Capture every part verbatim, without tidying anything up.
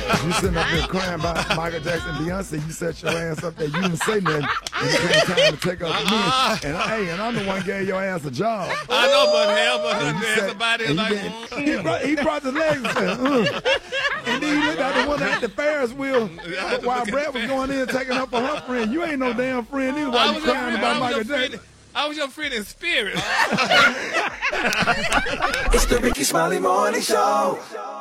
You sitting up there crying about Michael Jackson, Beyonce. You set your ass up there. You didn't say nothing. And it came time to take up the uh, and hey, and I'm the one gave your ass a job. I know, but hell, but her somebody like, been, mm. he, brought, he brought the legs and said, uh. And then he looked at the one at the Ferris wheel while Brad was going in taking up for her friend. You ain't no damn friend either while you crying about Michael Jackson. I was your friend in spirit. It's the Ricky Smiley Morning Show.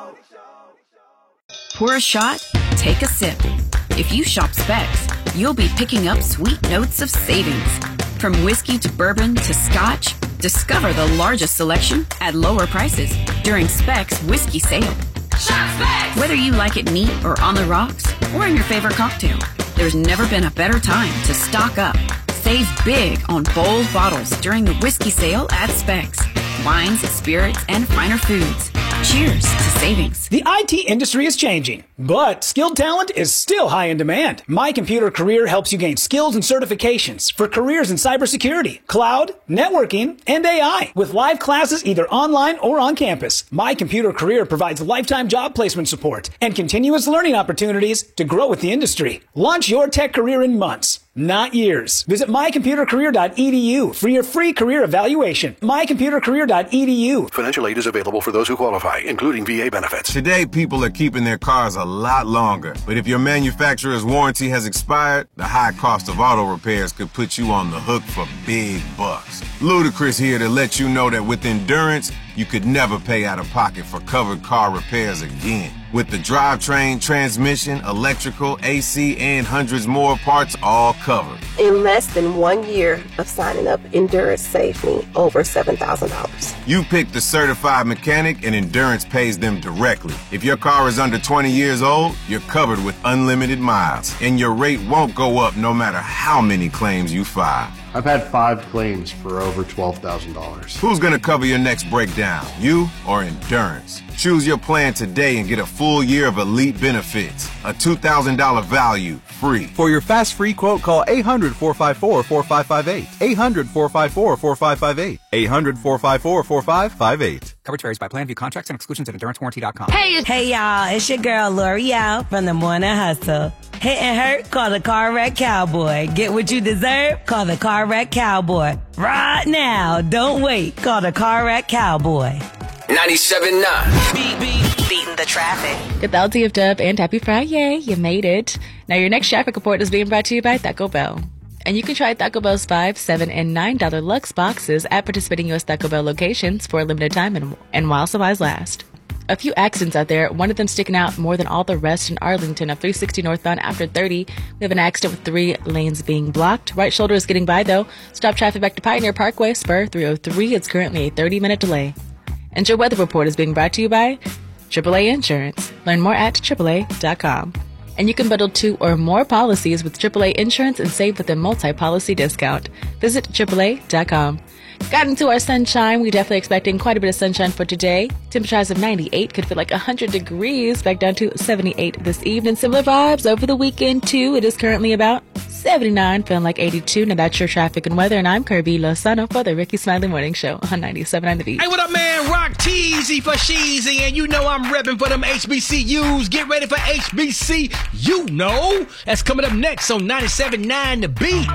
Pour a shot, take a sip. If you shop Specs, you'll be picking up sweet notes of savings. From whiskey to bourbon to scotch, discover the largest selection at lower prices during Specs Whiskey Sale. Shop Specs! Whether you like it neat or on the rocks, or in your favorite cocktail, there's never been a better time to stock up. Save big on bold bottles during the whiskey sale at Specs. Wines, spirits, and finer foods. Cheers to savings. The I T industry is changing, but skilled talent is still high in demand. My Computer Career helps you gain skills and certifications for careers in cybersecurity, cloud, networking, and A I. With live classes either online or on campus, My Computer Career provides lifetime job placement support and continuous learning opportunities to grow with the industry. Launch your tech career in months, not years. Visit my computer career dot e d u for your free career evaluation. my computer career dot e d u. Financial aid is available for those who qualify, including V A benefits. Today, people are keeping their cars a lot longer. But if your manufacturer's warranty has expired, the high cost of auto repairs could put you on the hook for big bucks. Ludacris here to let you know that with Endurance, you could never pay out of pocket for covered car repairs again. With the drivetrain, transmission, electrical, A C, and hundreds more parts all covered. In less than one year of signing up, Endurance saved me over seven thousand dollars. You pick the certified mechanic and Endurance pays them directly. If your car is under twenty years old, you're covered with unlimited miles. And your rate won't go up no matter how many claims you file. I've had five claims for over twelve thousand dollars. Who's going to cover your next breakdown, you or Endurance? Choose your plan today and get a full year of elite benefits. A two thousand dollars value, free. For your fast free quote, call eight hundred, four five four, four five five eight. eight hundred, four five four, four five five eight. eight hundred, four five four, four five five eight. Coverage varies by plan. View contracts and exclusions at endurance warranty dot com. Hey, hey y'all, it's your girl L'Oreal from the Morning Hustle. Hit and hurt? Call the Car Wreck Cowboy. Get what you deserve? Call the Car Wreck Cowboy. Right now. Don't wait. Call the Car Wreck Cowboy. ninety-seven point nine. Beat, beat, beating the traffic. Good T F Dub and happy Friday. You made it. Now your next traffic report is being brought to you by Taco Bell. And you can try Taco Bell's five, seven, and nine dollar Lux boxes at participating U S Taco Bell locations for a limited time and, and while supplies last. A few accidents out there, one of them sticking out more than all the rest in Arlington up three sixty northbound after thirty. We have an accident with three lanes being blocked. Right shoulder is getting by though. Stop traffic back to Pioneer Parkway, spur three oh three. It's currently a thirty minute delay. And your weather report is being brought to you by triple A Insurance. Learn more at triple A dot com. And you can bundle two or more policies with triple A Insurance and save with a multi-policy discount. Visit triple A dot com. Got into our sunshine. We're definitely expecting quite a bit of sunshine for today. Temperatures of ninety-eight could feel like one hundred degrees, back down to seventy-eight this evening. Similar vibes over the weekend too. It is currently about seventy-nine, feeling like eighty-two. Now that's your traffic and weather, and I'm Kirby Lozano for the Ricky Smiley Morning Show on ninety-seven point nine The Beat. Hey, what up, man? Rock Teasy for Sheezy, and you know I'm repping for them H B C Us. Get ready for H B C, you know. That's coming up next on ninety-seven point nine The Beat.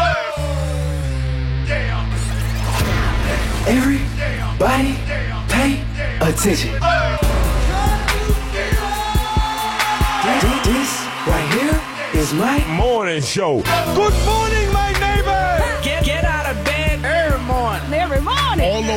Everybody pay attention. This right here is my morning show. Good morning, my name.